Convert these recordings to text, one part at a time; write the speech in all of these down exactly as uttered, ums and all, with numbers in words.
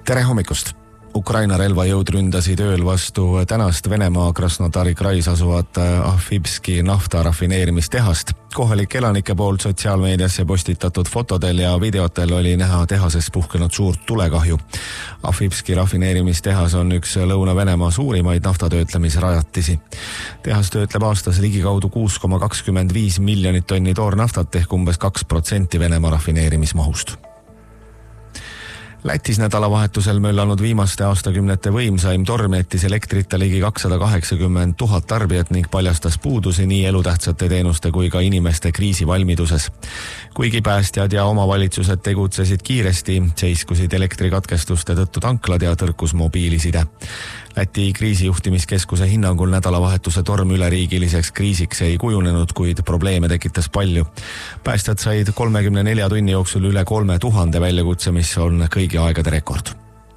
Tere hommikust! Ukraina relvajõud ründasid ööl vastu tänast Venemaa Krasnodari krais asuvat Ahvipski nafta rafineerimistehast. Kohalik elanike poolt sotsiaalmeediasse postitatud fotodel ja videotel oli näha tehases puhkenud suurt tulekahju. Ahvipski rafineerimistehas on üks Lõuna-Venemaa suurimaid naftatöötlemisrajatisi. Tehas töötleb aastas ligikaudu kuus koma kakskümmend viis miljonit tonni toornaftat ehk umbes kaks protsenti Venemaa rafineerimismahust. Lätis nädalavahetusel möllanud viimaste aastakümnete võimsaim torm jättis elektrita ligi kakssada kaheksakümmend tuhat tarbijat ning paljastas puudusi nii elutähtsate teenuste kui ka inimeste kriisivalmiduses. Kuigi päästjad ja omavalitsused tegutsesid kiiresti, seiskusid elektrikatkestuste tõttu tanklad ja tõrkus mobiiliside. Läti kriisijuhtimiskeskuse hinnangul nädalavahetuse torm üleriigiliseks kriisiks ei kujunenud, kuid probleeme tekitas palju. Päästjad said kolmekümne nelja tunni jooksul üle kolme tuhande väljakutse, mis on kõigi aegade rekord.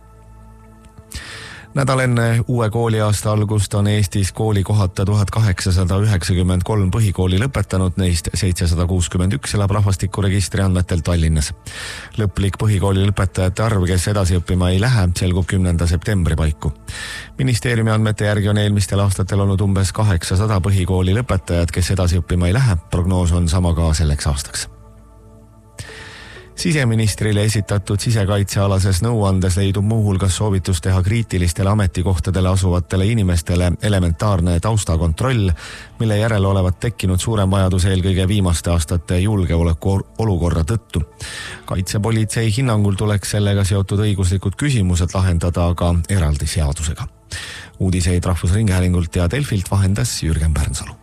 Nädal enne uue kooliaasta algust on Eestis koolikohata tuhat kaheksasada üheksakümmend kolm põhikooli lõpetanud, neist seitsesada kuuskümmend üks elab rahvastikuregistri andmetel Tallinnas. Lõplik põhikooli lõpetajate arv, kes edasi õppima ei lähe, selgub kümnenda septembri paiku. Ministeeriumi andmete järgi on eelmistel aastatel olnud umbes kaheksasada põhikooli lõpetajad, kes edasi õppima ei lähe. Prognoos on sama ka selleks aastaks. Siseministrile esitatud sisekaitsealases nõuandes leidub muuhulgas soovitus teha kriitilistele ametikohtadele asuvatele inimestele elementaarne taustakontroll, mille järele olevat tekkinud suurem vajadus eelkõige viimaste aastate julgeoleku olukorra tõttu. Kaitsepolitsei hinnangul tuleks sellega seotud õiguslikud küsimused lahendada aga eraldi seadusega. Uudiseid Rahvusringhäälingult ja Delfilt vahendas Jürgen Pärnsalu.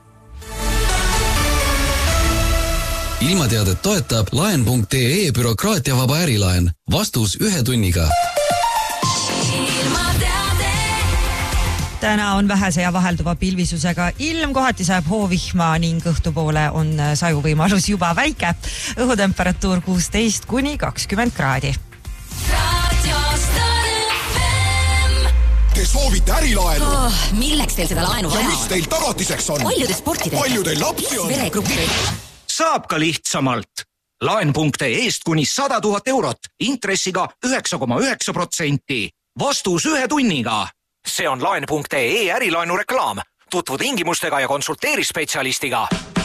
Ilmateadet toetab laen punkt ee bürokraatiavaba ärilaen. Vastus ühe tunniga. Täna on vähese ja vahelduva pilvisusega ilm, kohati sajab hoovihma ning õhtupoole on sajuvõimalus juba väike. Õhutemperatuur kuusteist kuni kakskümmend kraadi. Te soovite ärilaenu? Oh, milleks teil seda laenu vaja? Ja mis teil tagatiseks on? Palju te sportidega? Palju teil lapsi on? Veregruppi. Saab ka lihtsamalt. Laen punkt eest kuni sada tuhat eurot, intressiga üheksa koma üheksa protsenti. Vastus ühe tunniga. See on laen punkt ee ärilaenu reklaam. Tutvu tingimustega ja konsulteeri spetsialistiga.